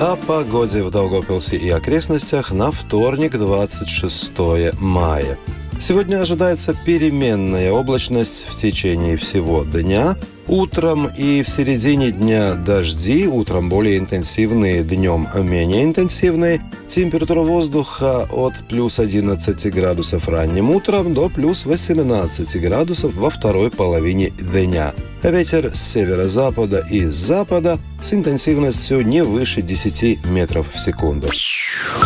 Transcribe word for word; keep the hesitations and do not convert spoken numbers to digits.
О погоде в Даугавпилсе и окрестностях на вторник, двадцать шестое мая. Сегодня ожидается переменная облачность в течение всего дня. Утром и в середине дня дожди, утром более интенсивные, днем менее интенсивные. Температура воздуха от плюс одиннадцати градусов ранним утром до плюс восемнадцати градусов во второй половине дня. Ветер с северо-запада и с запада с интенсивностью не выше десяти метров в секунду.